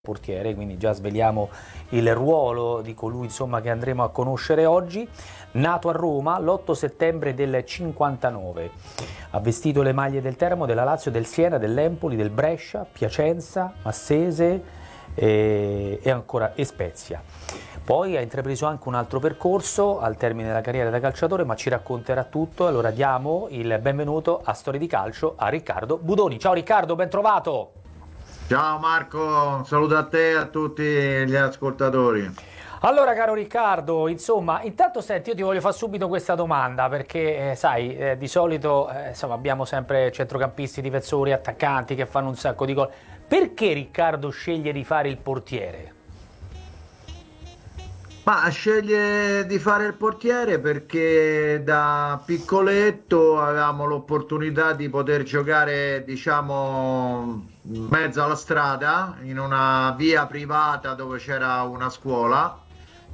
portiere, quindi già sveliamo il ruolo di colui insomma, che andremo a conoscere oggi. Nato a Roma l'8 settembre del 59, ha vestito le maglie del Teramo, della Lazio, del Siena, dell'Empoli, del Brescia, Piacenza, Massese e ancora Spezia. Poi ha intrapreso anche un altro percorso al termine della carriera da calciatore, ma ci racconterà tutto. Allora diamo il benvenuto a Storie di Calcio a Riccardo Budoni. Ciao Riccardo, ben trovato! Ciao Marco, un saluto a te e a tutti gli ascoltatori. Allora caro Riccardo, insomma, intanto senti, io ti voglio fare subito questa domanda perché sai, di solito insomma, abbiamo sempre centrocampisti, difensori, attaccanti che fanno un sacco di gol. Perché Riccardo sceglie di fare il portiere? Ma sceglie di fare il portiere perché da piccoletto avevamo l'opportunità di poter giocare, diciamo, in mezzo alla strada, in una via privata dove c'era una scuola.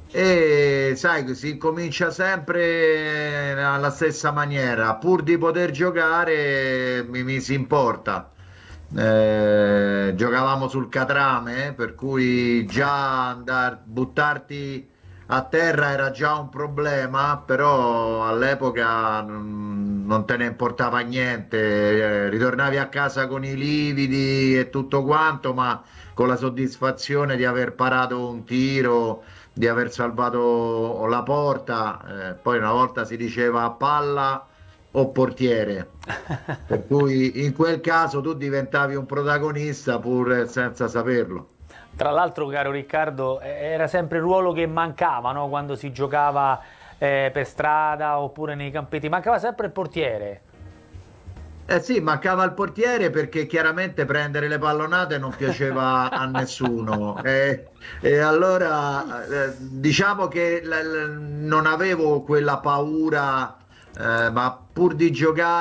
E sai, si comincia sempre alla stessa maniera, pur di poter giocare mi misi in porta. Giocavamo sul catrame, per cui già buttarti a terra era già un problema, però all'epoca non te ne importava niente, ritornavi a casa con i lividi e tutto quanto, ma con la soddisfazione di aver parato un tiro, di aver salvato la porta. Poi una volta si diceva palla o portiere, per cui in quel caso tu diventavi un protagonista pur senza saperlo. Tra l'altro, caro Riccardo, era sempre il ruolo che mancava, no? Quando si giocava per strada oppure nei campetti, mancava sempre il portiere. Eh sì, mancava il portiere perché chiaramente prendere le pallonate non piaceva a nessuno. E allora diciamo che non avevo quella paura, ma pur di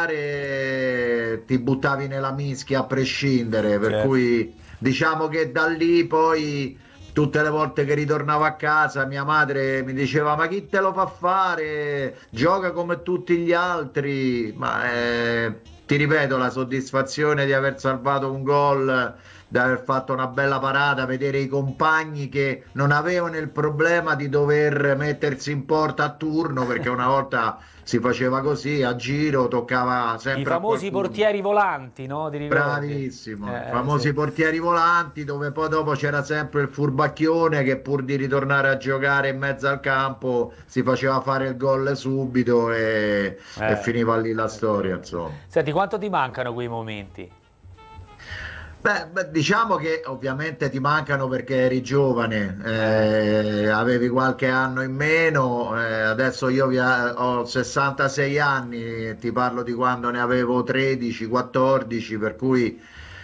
giocare ti buttavi nella mischia a prescindere. Per Certo. cui diciamo che da lì poi tutte le volte che ritornavo a casa mia madre mi diceva: Ma chi te lo fa fare? Gioca come tutti gli altri. Ma ti ripeto, la soddisfazione di aver salvato un gol, di aver fatto una bella parata, vedere i compagni che non avevano il problema di dover mettersi in porta a turno, perché una volta si faceva così, a giro, toccava I sempre a famosi qualcuno. portieri volanti, no? Ti ricordi? Bravissimo, i Sì. famosi portieri volanti dove poi dopo c'era sempre il furbacchione che pur di ritornare a giocare in mezzo al campo si faceva fare il gol subito e finiva lì la È vero, storia, è vero. insomma. Senti, quanto ti mancano quei momenti? Beh, diciamo che ovviamente ti mancano perché eri giovane, Eh, avevi qualche anno in meno, adesso io ho 66 anni, ti parlo di quando ne avevo 13, 14, per cui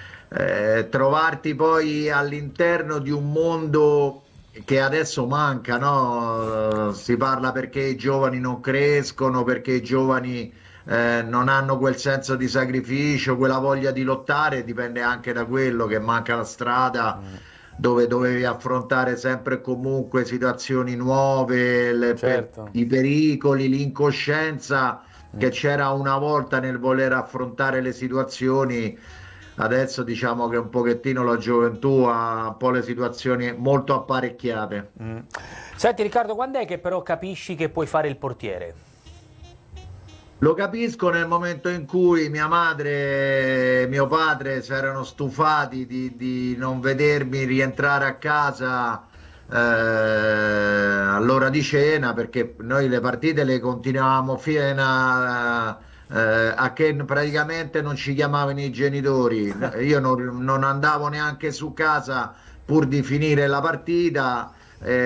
trovarti poi all'interno di un mondo che adesso manca, no? Si parla perché i giovani non crescono, perché i giovani non hanno quel senso di sacrificio, quella voglia di lottare, dipende anche da quello che manca la strada mm, dove dovevi affrontare sempre e comunque situazioni nuove, certo. i pericoli, l'incoscienza che c'era una volta nel voler affrontare le situazioni. Adesso diciamo che un pochettino la gioventù ha un po' le situazioni molto apparecchiate. Mm. Senti Riccardo, quando è che però capisci che puoi fare il portiere? Lo capisco nel momento in cui mia madre e mio padre si erano stufati di non vedermi rientrare a casa all'ora di cena, perché noi le partite le continuavamo fino a che praticamente non ci chiamavano i genitori. Io non andavo neanche su casa pur di finire la partita.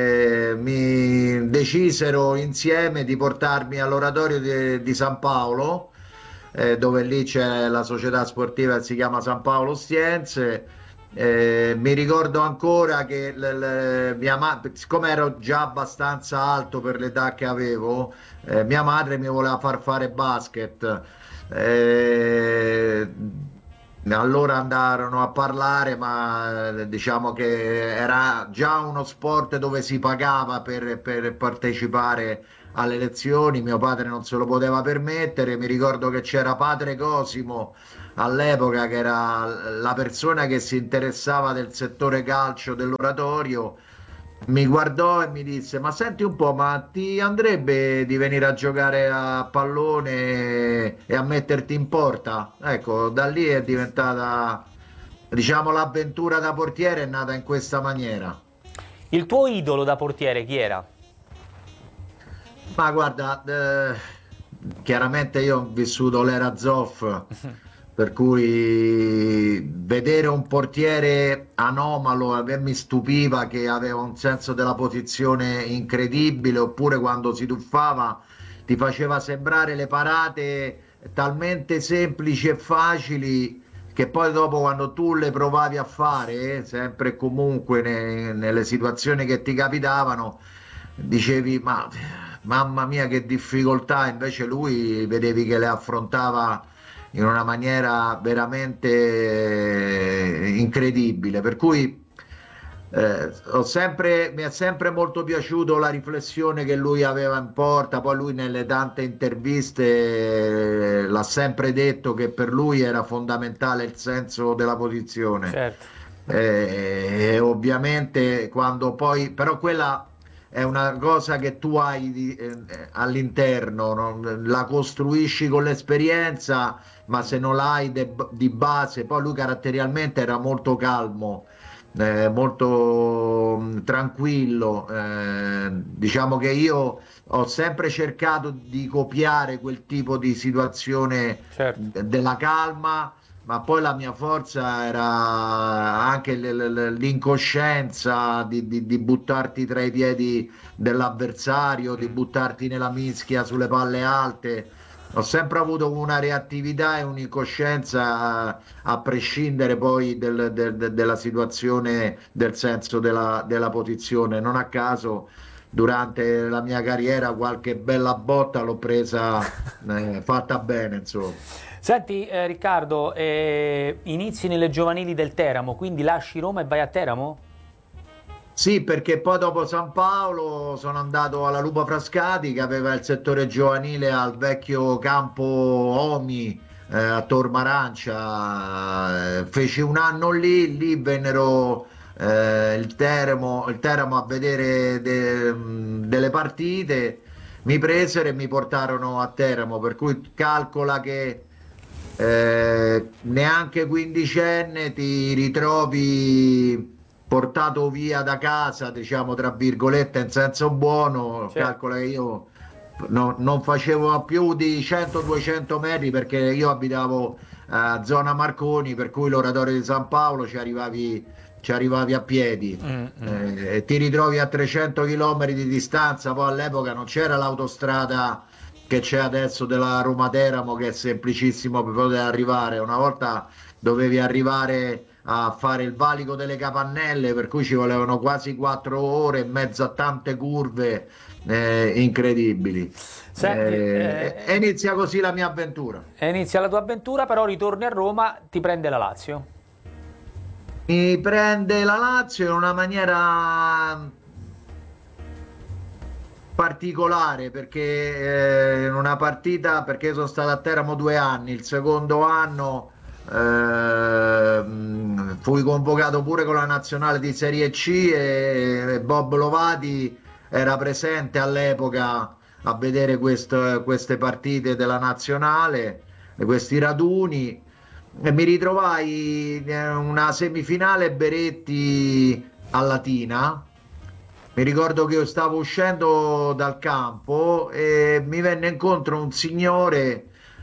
Mi decisero insieme di portarmi all'oratorio di San Paolo, dove lì c'è la società sportiva che si chiama San Paolo Ostiense. Mi ricordo ancora che siccome ero già abbastanza alto per l'età che avevo, mia madre mi voleva far fare basket. Eh, allora andarono a parlare, ma diciamo che era già uno sport dove si pagava per partecipare alle elezioni, mio padre non se lo poteva permettere, mi ricordo che c'era padre Cosimo all'epoca, che era la persona che si interessava del settore calcio dell'oratorio, mi guardò e mi disse: Ma senti un po', ma ti andrebbe di venire a giocare a pallone e a metterti in porta? Ecco, da lì è diventata, diciamo, l'avventura da portiere è nata in questa maniera. Il tuo idolo da portiere chi era? Ma guarda, chiaramente io ho vissuto l'era Zoff, per cui vedere un portiere anomalo a me mi stupiva, che aveva un senso della posizione incredibile, oppure quando si tuffava ti faceva sembrare le parate talmente semplici e facili che poi dopo quando tu le provavi a fare, sempre e comunque nelle situazioni che ti capitavano, dicevi, ma mamma mia che difficoltà, invece lui vedevi che le affrontava in una maniera veramente incredibile. Per cui mi è sempre molto piaciuto la riflessione che lui aveva in porta. Poi lui nelle tante interviste l'ha sempre detto che per lui era fondamentale il senso della posizione. Certo. E ovviamente quando poi, però quella è una cosa che tu hai all'interno, la costruisci con l'esperienza, ma se non l'hai di base, poi lui caratterialmente era molto calmo, molto tranquillo. Diciamo che io ho sempre cercato di copiare quel tipo di situazione Certo. della calma, ma poi la mia forza era anche l'incoscienza di buttarti tra i piedi dell'avversario, di buttarti nella mischia sulle palle alte. Ho sempre avuto una reattività e un'incoscienza a prescindere poi della situazione, del senso della posizione. Non a caso durante la mia carriera qualche bella botta l'ho presa fatta bene, insomma. Senti, Riccardo, inizi nelle giovanili del Teramo, quindi lasci Roma e vai a Teramo? Sì, perché poi dopo San Paolo sono andato alla Lupa Frascati, che aveva il settore giovanile al vecchio campo Omi, a Tor Marancia. Feci un anno lì, lì vennero il Teramo a vedere delle partite, mi presero e mi portarono a Teramo, per cui calcola che neanche quindicenne ti ritrovi portato via da casa, diciamo tra virgolette, in senso buono. Certo. Calcola che io non facevo più di 100-200 metri perché io abitavo a zona Marconi, per cui l'oratorio di San Paolo ci arrivavi a piedi. Mm, mm. E ti ritrovi a 300 km di distanza. Poi all'epoca non c'era l'autostrada che c'è adesso della Roma-Teramo, che è semplicissimo per poter arrivare. Una volta dovevi arrivare a fare il valico delle Capannelle, per cui ci volevano quasi 4 ore in mezzo a tante curve incredibili. Senti, E inizia così la mia avventura. inizia la tua avventura, però ritorni a Roma, ti prende la Lazio. Mi prende la Lazio in una maniera particolare, perché in una partita, perché sono stato a Teramo 2 anni, il secondo anno fui convocato pure con la nazionale di Serie C, e Bob Lovati era presente all'epoca a vedere queste partite della nazionale, questi raduni, e mi ritrovai in una semifinale Beretti a Latina. Mi ricordo che io stavo uscendo dal campo e mi venne incontro un signore,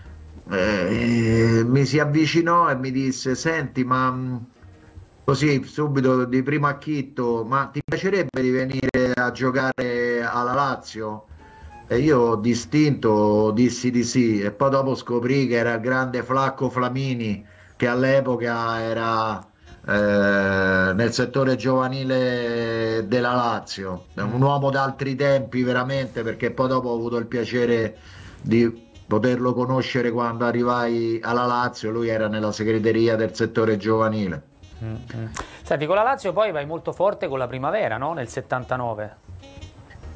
mi si avvicinò e mi disse: Senti, ma così subito di primo acchitto, ma ti piacerebbe di venire a giocare alla Lazio? E io distinto dissi di sì, e poi dopo scoprì che era il grande Flacco Flamini, che all'epoca era nel settore giovanile della Lazio, è un uomo d'altri tempi veramente, perché poi dopo ho avuto il piacere di poterlo conoscere quando arrivai alla Lazio. Lui era nella segreteria del settore giovanile. Mm, mm. Senti, con la Lazio poi vai molto forte con la Primavera, no? Nel 79.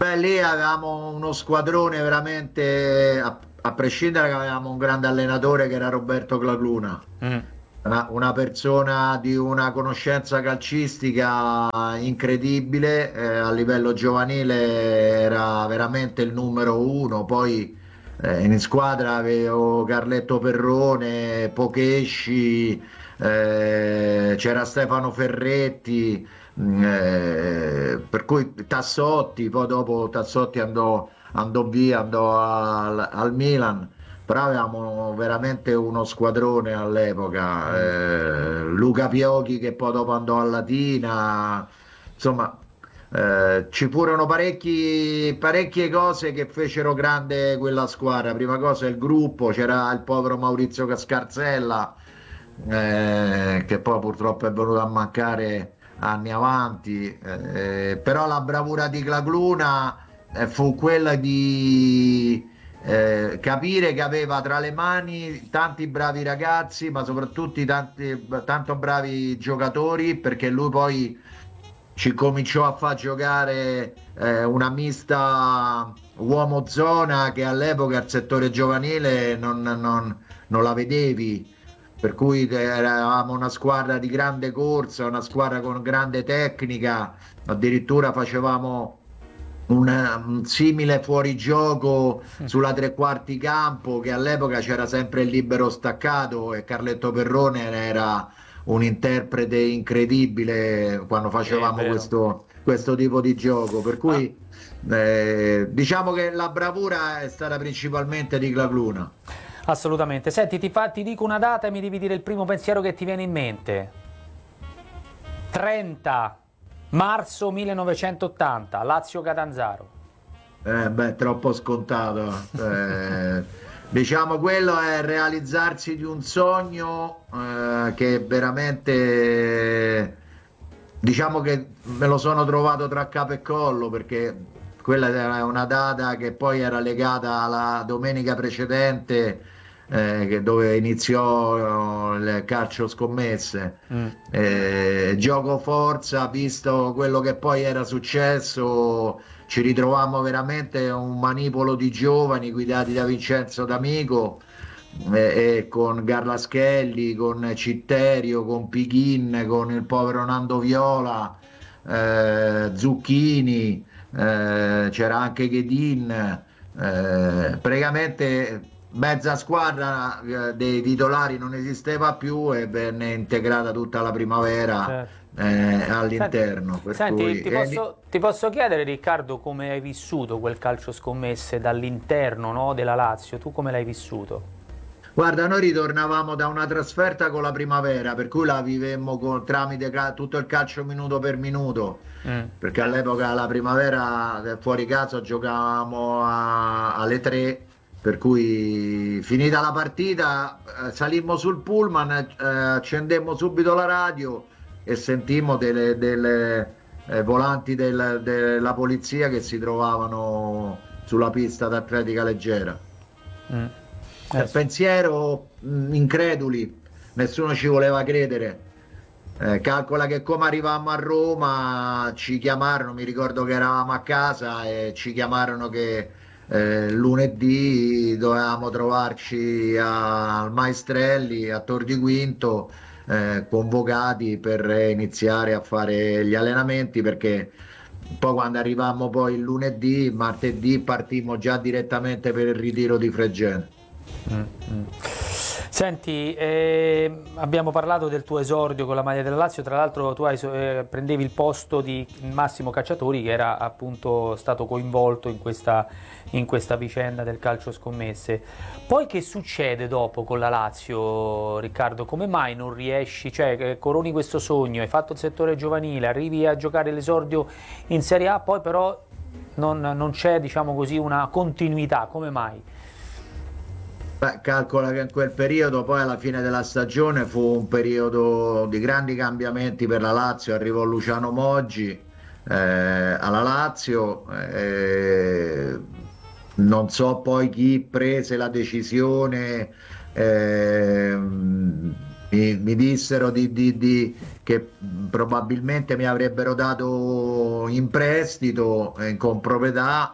Beh, lì avevamo uno squadrone veramente, a prescindere che avevamo un grande allenatore che era Roberto Clacluna, Mm. una persona di una conoscenza calcistica incredibile, a livello giovanile era veramente il numero uno, poi in squadra avevo Carletto Perrone, Pocesci, c'era Stefano Ferretti. Per cui Tassotti, poi dopo Tassotti andò via, andò al Milan, però avevamo veramente uno squadrone all'epoca. Mm. Luca Piocchi che poi dopo andò a Latina, insomma, ci furono parecchie cose che fecero grande quella squadra. Prima cosa il gruppo, c'era il povero Maurizio Scarsella, che poi purtroppo è venuto a mancare anni avanti, però la bravura di Clacluna fu quella di capire che aveva tra le mani tanti bravi ragazzi, ma soprattutto tanto bravi giocatori, perché lui poi ci cominciò a far giocare una mista uomo-zona che all'epoca al settore giovanile non la vedevi, per cui eravamo una squadra di grande corsa, una squadra con grande tecnica, addirittura facevamo un simile fuorigioco sulla tre quarti campo, che all'epoca c'era sempre il libero staccato e Carletto Perrone era un interprete incredibile quando Sì, è facevamo vero. questo tipo di gioco, per Ah, cui diciamo che la bravura è stata principalmente di Clacluna. assolutamente. Senti, ti dico una data e mi devi dire il primo pensiero che ti viene in mente. 30 marzo 1980, Lazio Catanzaro. Beh, troppo scontato. Diciamo, quello è realizzarsi di un sogno che veramente, diciamo che me lo sono trovato tra capo e collo, perché quella era una data che poi era legata alla domenica precedente, dove iniziò il calcio scommesse. Mm. Gioco forza, visto quello che poi era successo, ci ritrovammo veramente un manipolo di giovani guidati da Vincenzo D'Amico, e con Garlaschelli, con Citterio, con Pichin, con il povero Nando Viola, Zucchini, c'era anche Ghedin, praticamente mezza squadra dei titolari non esisteva più e venne integrata tutta la primavera Certo. Senti, all'interno, per senti, cui ti posso chiedere, Riccardo, come hai vissuto quel calcio scommesse dall'interno, no, della Lazio? Tu come l'hai vissuto? guarda, noi ritornavamo da una trasferta con la primavera, per cui la vivemmo tramite tutto il calcio minuto per minuto, Mm. perché all'epoca la primavera fuori casa giocavamo alle 3, per cui finita la partita salimmo sul pullman, accendemmo subito la radio e sentimmo delle volanti della polizia che si trovavano sulla pista d'atletica leggera. Mm. Sì. Pensiero increduli, nessuno ci voleva credere. Calcola che come arrivammo a Roma ci chiamarono, mi ricordo che eravamo a casa e ci chiamarono che lunedì dovevamo trovarci al Maestrelli a Tor di Quinto, convocati per iniziare a fare gli allenamenti, perché poi quando arrivammo poi il lunedì, martedì partimmo già direttamente per il ritiro di Fregene. Mm, mm. Senti, abbiamo parlato del tuo esordio con la maglia della Lazio, tra l'altro tu prendevi il posto di Massimo Cacciatori, che era appunto stato coinvolto in questa vicenda del calcio scommesse. Poi che succede dopo con la Lazio, Riccardo? Come mai non riesci, cioè coroni questo sogno, hai fatto il settore giovanile, arrivi a giocare l'esordio in Serie A, poi però non c'è, diciamo così, una continuità, come mai? Beh, calcola che in quel periodo, poi alla fine della stagione, fu un periodo di grandi cambiamenti per la Lazio. Arrivò Luciano Moggi alla Lazio, non so poi chi prese la decisione, mi dissero che che probabilmente mi avrebbero dato in prestito, in comproprietà,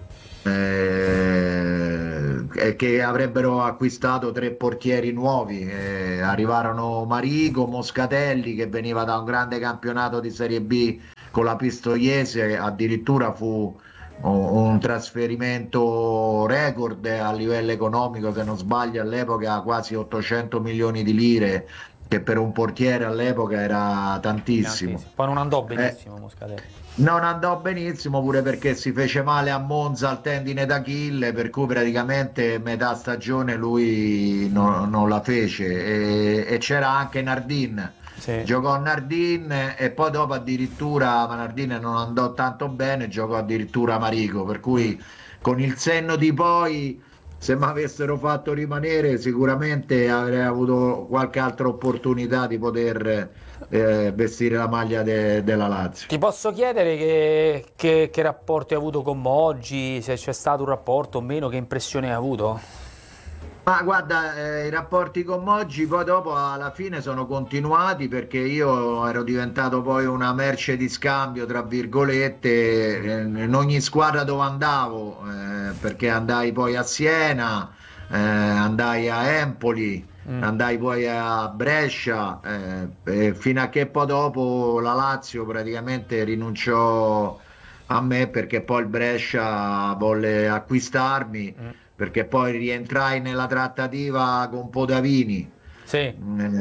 e che avrebbero acquistato tre portieri nuovi. Arrivarono Marigo, Moscatelli, che veniva da un grande campionato di Serie B con la Pistoiese, addirittura fu un trasferimento record a livello economico, se non sbaglio all'epoca quasi 800 milioni di lire, che per un portiere all'epoca era tantissimo. Poi non andò benissimo Moscatelli. Non andò benissimo pure perché si fece male a Monza al tendine d'Achille, per cui praticamente metà stagione lui non la fece. E c'era anche Nardin, Sì. giocò Nardin e poi dopo addirittura, ma Nardin non andò tanto bene, giocò addirittura Marico, per cui con il senno di poi, se mi avessero fatto rimanere, sicuramente avrei avuto qualche altra opportunità di poter vestire la maglia della Lazio. Ti posso chiedere che rapporti hai avuto con Moggi, se c'è stato un rapporto o meno, che impressione hai avuto? Ma guarda, i rapporti con Moggi poi dopo alla fine sono continuati, perché io ero diventato poi una merce di scambio, tra virgolette, in ogni squadra dove andavo, perché andai poi a Siena, andai a Empoli, andai poi a Brescia, e fino a che poi dopo la Lazio praticamente rinunciò a me, perché poi il Brescia volle acquistarmi, perché poi rientrai nella trattativa con Podavini. Sì.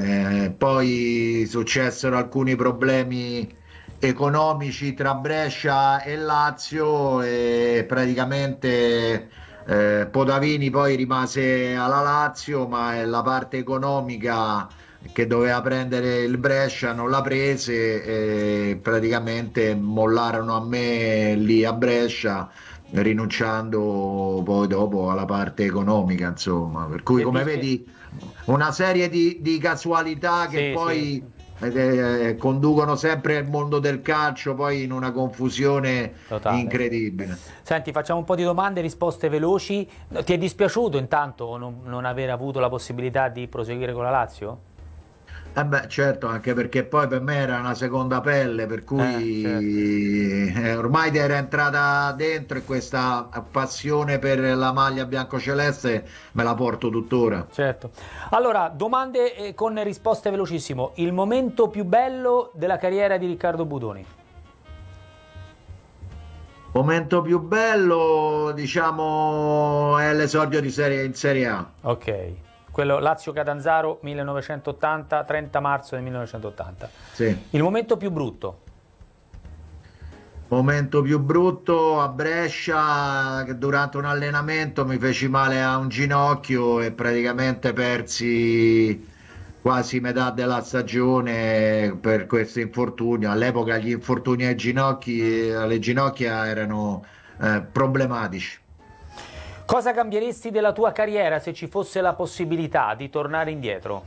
Poi successero alcuni problemi economici tra Brescia e Lazio, e praticamente Podavini poi rimase alla Lazio, ma la parte economica che doveva prendere il Brescia non l'ha prese, e praticamente mollarono a me lì a Brescia, rinunciando poi dopo alla parte economica, insomma. Per cui, Che come dispi- vedi, una serie di casualità che Sì, sì, poi conducono sempre il mondo del calcio poi in una confusione totale. incredibile. Senti, facciamo un po' di domande e risposte veloci. Ti è dispiaciuto intanto non aver avuto la possibilità di proseguire con la Lazio? Eh beh, certo, anche perché poi per me era una seconda pelle, per Certo. cui ormai era entrata dentro, e questa passione per la maglia biancoceleste me la porto tuttora. Certo. Allora, domande con risposte velocissimo. Il momento più bello della carriera di Riccardo Budoni? Momento più bello, diciamo, è l'esordio in Serie A. Ok. Quello Lazio-Catanzaro 1980, 30 marzo del 1980. Sì. Il momento più brutto? Momento più brutto a Brescia, che durante un allenamento mi feci male a un ginocchio e praticamente persi quasi metà della stagione per questo infortunio. All'epoca gli infortuni ai ginocchi, alle ginocchia erano problematici. Cosa cambieresti della tua carriera se ci fosse la possibilità di tornare indietro?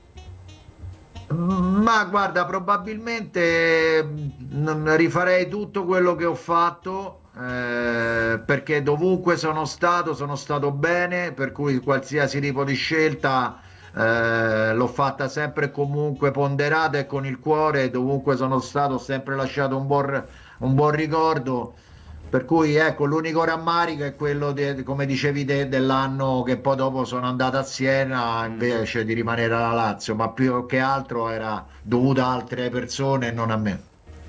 Ma guarda, probabilmente rifarei tutto quello che ho fatto, perché dovunque sono stato bene, per cui qualsiasi tipo di scelta l'ho fatta sempre e comunque ponderata e con il cuore. Dovunque sono stato ho sempre lasciato un buon ricordo. Per cui ecco, l'unico rammarico è quello, come dicevi te, dell'anno che poi dopo sono andato a Siena invece di rimanere alla Lazio, ma più che altro era dovuto a altre persone e non a me.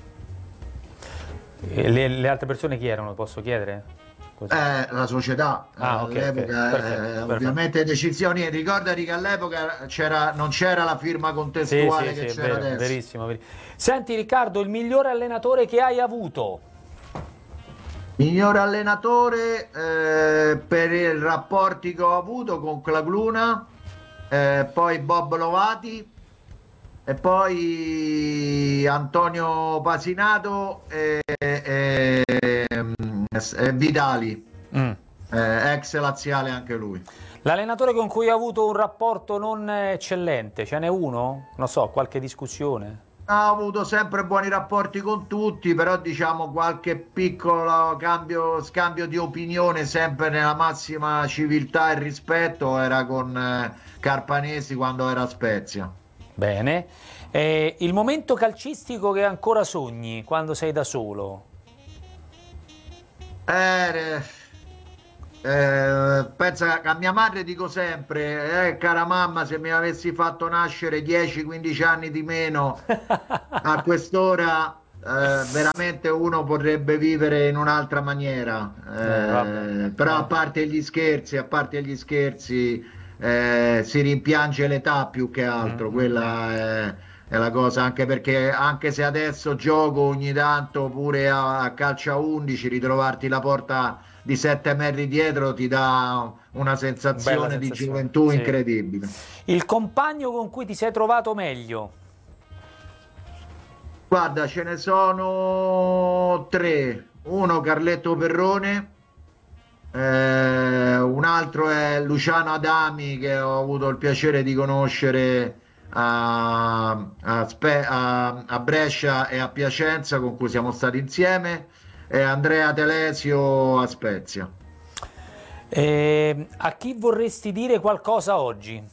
Le altre persone chi erano, posso chiedere? Così. La società Ah, ok, ok. all'epoca, Perfetto, perfetto. ovviamente decisioni, ricordati che all'epoca non c'era la firma Sì, contestuale sì, che sì, è c'era vero, adesso. verissimo, Senti Riccardo, il migliore allenatore che hai avuto? Miglior allenatore per i rapporti che ho avuto con Clagluna, poi Bob Lovati e poi Antonio Pasinato e Vitali, Mm. ex laziale anche lui. L'allenatore con cui hai avuto un rapporto non eccellente, ce n'è uno? Non so, qualche discussione? Ha avuto sempre buoni rapporti con tutti, però diciamo qualche piccolo scambio di opinione, sempre nella massima civiltà e rispetto, era con Carpanesi quando era a Spezia. Bene. Il momento calcistico che ancora sogni quando sei da solo? Pensa che a mia madre dico sempre, cara mamma, se mi avessi fatto nascere 10-15 anni di meno a qu'ora, veramente uno potrebbe vivere in un'altra maniera. Vabbè. Però a parte gli scherzi, si rimpiange l'età più che altro, quella è la cosa, anche perché anche se adesso gioco ogni tanto pure a calcio a 11, ritrovarti la porta di 7 metri dietro ti dà una Bella sensazione di sensazione, gioventù sì. incredibile. Il compagno con cui ti sei trovato meglio? Guarda, ce ne sono tre. Uno Carletto Perrone, un altro è Luciano Adami che ho avuto il piacere di conoscere a Brescia e a Piacenza, con cui siamo stati insieme, e Andrea Telesio a Spezia. A chi vorresti dire qualcosa oggi?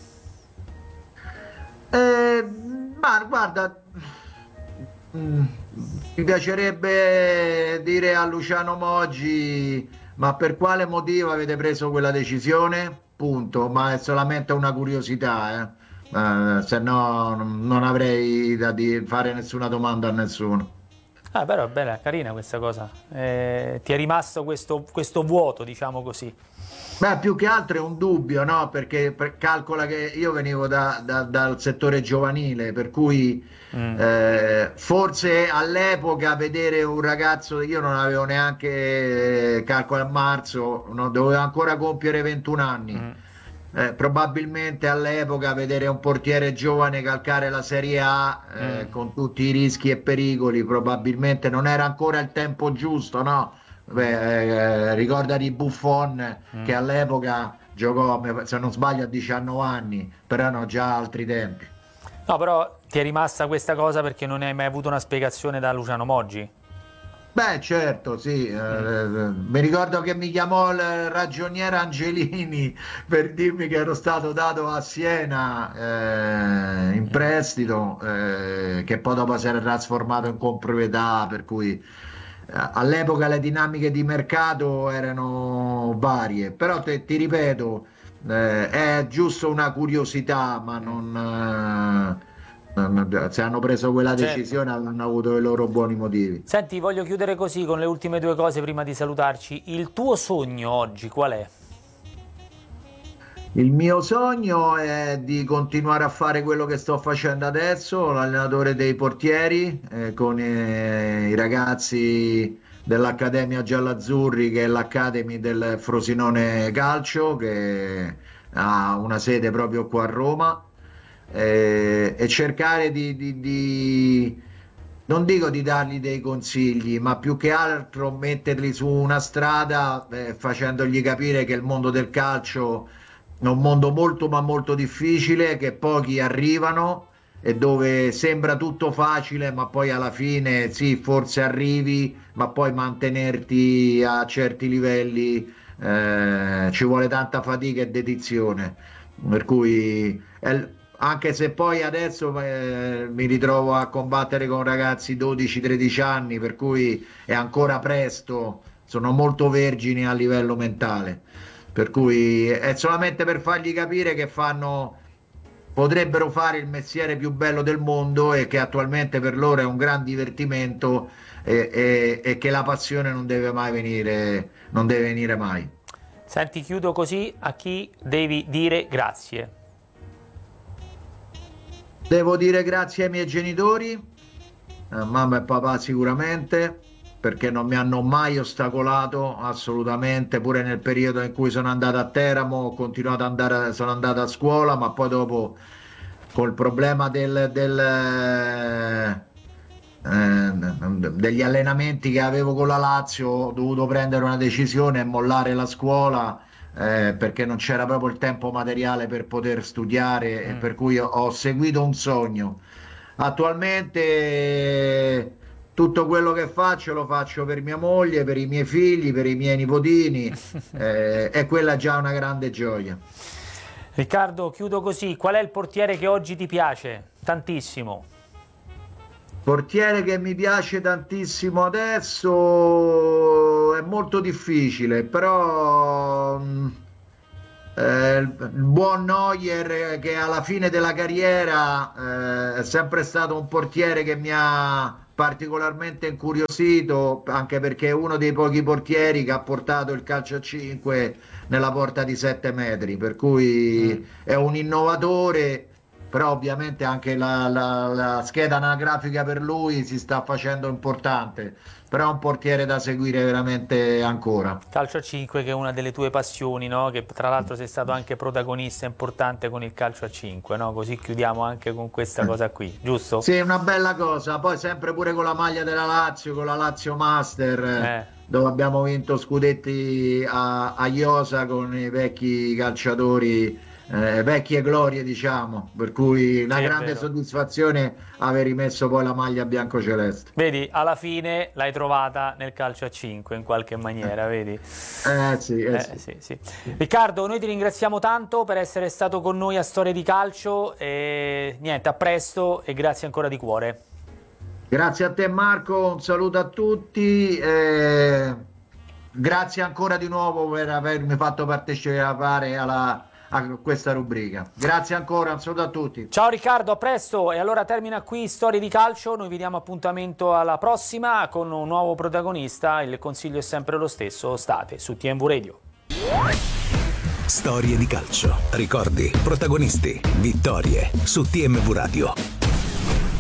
Ma guarda, mm, mi piacerebbe dire a Luciano Moggi, ma per quale motivo avete preso quella decisione? Punto, ma è solamente una curiosità, eh. Se no non avrei fare nessuna domanda a nessuno. Ah, però è bella, carina questa cosa. Ti è rimasto questo vuoto, diciamo così. Beh, più che altro è un dubbio, no? Perché calcola che io venivo dal settore giovanile, per cui Mm, forse all'epoca vedere un ragazzo, io non avevo neanche, calcola a marzo, no, dovevo ancora compiere 21 anni. mm, Probabilmente all'epoca vedere un portiere giovane calcare la Serie A, mm. con tutti i rischi e pericoli, probabilmente non era ancora il tempo giusto, no? Beh, ricordati Buffon che all'epoca giocò, se non sbaglio, a 19 anni, però erano già altri tempi. No, però ti è rimasta questa cosa perché non hai mai avuto una spiegazione da Luciano Moggi? Beh, certo, sì. Mi ricordo che mi chiamò il ragioniere Angelini per dirmi che ero stato dato a Siena in prestito, che poi dopo si era trasformato in comproprietà, per cui all'epoca le dinamiche di mercato erano varie, però ti ripeto, è giusto una curiosità, ma se hanno preso quella Certo. decisione hanno avuto i loro buoni motivi. Senti, voglio chiudere così con le ultime due cose prima di salutarci. Il tuo sogno oggi qual è? Il mio sogno è di continuare a fare quello che sto facendo adesso, l'allenatore dei portieri, con i ragazzi dell'Accademia Giallazzurri, che è l'Academy del Frosinone Calcio, che ha una sede proprio qua a Roma, e cercare non dico di dargli dei consigli, ma più che altro metterli su una strada, facendogli capire che il mondo del calcio è un mondo molto ma molto difficile, che pochi arrivano e dove sembra tutto facile, ma poi alla fine sì, forse arrivi, ma poi mantenerti a certi livelli ci vuole tanta fatica e dedizione. Per cui anche se poi adesso mi ritrovo a combattere con ragazzi 12-13 anni, per cui è ancora presto, sono molto vergini a livello mentale. Per cui è solamente per fargli capire che potrebbero fare il mestiere più bello del mondo e che attualmente per loro è un gran divertimento e che la passione non deve mai venire, non deve venire mai. Senti, chiudo così, a chi devi dire grazie? Devo dire grazie ai miei genitori, mamma e papà sicuramente, perché non mi hanno mai ostacolato assolutamente, pure nel periodo in cui sono andato a Teramo, ho continuato ad andare, sono andato a scuola, ma poi dopo col problema degli allenamenti che avevo con la Lazio, ho dovuto prendere una decisione e mollare la scuola. Perché non c'era proprio il tempo materiale per poter studiare, e Mm. per cui ho seguito un sogno. Attualmente tutto quello che faccio lo faccio per mia moglie, per i miei figli, per i miei nipotini, e quella è già una grande gioia. Riccardo, chiudo così, qual è il portiere che oggi ti piace tantissimo? Portiere che mi piace tantissimo adesso è molto difficile, però il buon Neuer che alla fine della carriera è sempre stato un portiere che mi ha particolarmente incuriosito, anche perché è uno dei pochi portieri che ha portato il calcio a 5 nella porta di 7 metri, per cui è un innovatore. Però ovviamente anche la scheda anagrafica per lui si sta facendo importante, però è un portiere da seguire veramente ancora. Calcio a 5 che è una delle tue passioni, no? Che tra l'altro sei stato anche protagonista importante con il calcio a 5, no? Così chiudiamo anche con questa cosa qui, giusto? Sì, è una bella cosa, poi sempre pure con la maglia della Lazio, con la Lazio Master, dove abbiamo vinto scudetti a Iosa con i vecchi calciatori, vecchie glorie, diciamo, per cui una Sì, è grande vero. soddisfazione aver rimesso poi la maglia biancoceleste. Vedi, alla fine l'hai trovata nel calcio a 5 in qualche maniera, vedi? Sì. Sì, sì. Riccardo, noi ti ringraziamo tanto per essere stato con noi a Storie di Calcio e niente, a presto e grazie ancora di cuore. Grazie a te Marco, un saluto a tutti, grazie ancora di nuovo per avermi fatto partecipare a questa rubrica. Grazie ancora, un saluto a tutti. Ciao Riccardo, a presto e allora termina qui Storie di Calcio, noi vi diamo appuntamento alla prossima con un nuovo protagonista, il consiglio è sempre lo stesso, state su TMV Radio. Storie di calcio, ricordi, protagonisti, vittorie su TMV Radio.